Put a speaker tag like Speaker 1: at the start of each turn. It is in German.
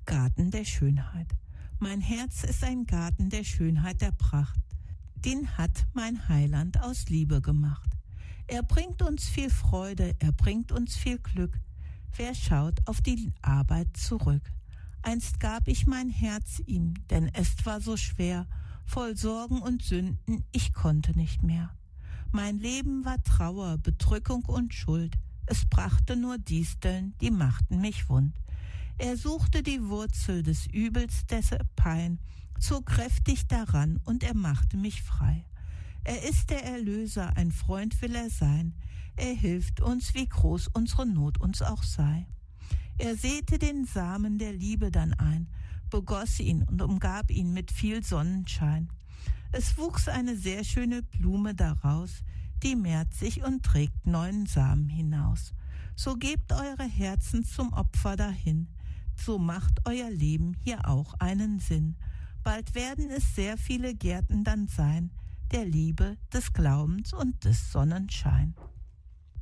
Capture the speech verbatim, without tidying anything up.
Speaker 1: Garten der Schönheit. Mein Herz ist ein Garten der Schönheit, der Pracht. Den hat mein Heiland aus Liebe gemacht. Er bringt uns viel Freude, er bringt uns viel Glück. Wer schaut auf die Arbeit zurück? Einst gab ich mein Herz ihm, denn es war so schwer, voll Sorgen und Sünden, ich konnte nicht mehr. Mein Leben war Trauer, Bedrückung und Schuld. Es brachte nur Disteln, die machten mich wund. Er suchte die Wurzel des Übels, dessen Pein, zog kräftig daran und er machte mich frei. Er ist der Erlöser, ein Freund will er sein. Er hilft uns, wie groß unsere Not uns auch sei. Er säte den Samen der Liebe dann ein, begoss ihn und umgab ihn mit viel Sonnenschein. Es wuchs eine sehr schöne Blume daraus, die mehrt sich und trägt neuen Samen hinaus. So gebt eure Herzen zum Opfer dahin, so macht euer Leben hier auch einen Sinn. Bald werden es sehr viele Gärten dann sein, der Liebe, des Glaubens und des Sonnenschein.